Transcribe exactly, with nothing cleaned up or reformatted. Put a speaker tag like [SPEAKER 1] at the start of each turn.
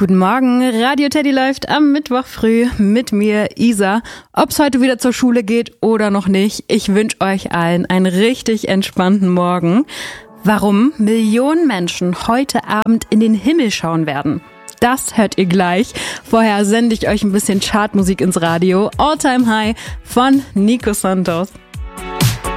[SPEAKER 1] Guten Morgen, Radio Teddy läuft am Mittwoch früh mit mir, Isa. Ob's heute wieder zur Schule geht oder noch nicht, ich wünsche euch allen einen richtig entspannten Morgen. Warum Millionen Menschen heute Abend in den Himmel schauen werden, das hört ihr gleich. Vorher sende ich euch ein bisschen Chartmusik ins Radio. All Time High von Nico Santos.